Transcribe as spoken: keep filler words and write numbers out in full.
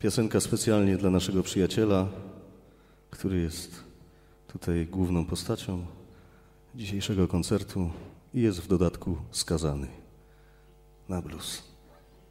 Piosenka specjalnie dla naszego przyjaciela, który jest tutaj główną postacią dzisiejszego koncertu i jest w dodatku skazany na blues.